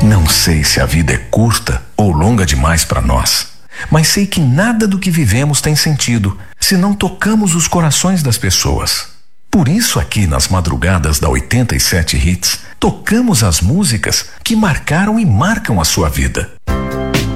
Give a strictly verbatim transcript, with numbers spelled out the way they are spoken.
Não sei se a vida é curta ou longa demais para nós, mas sei que nada do que vivemos tem sentido se não tocamos os corações das pessoas. Por isso, aqui nas madrugadas da oitenta e sete Hits, tocamos as músicas que marcaram e marcam a sua vida.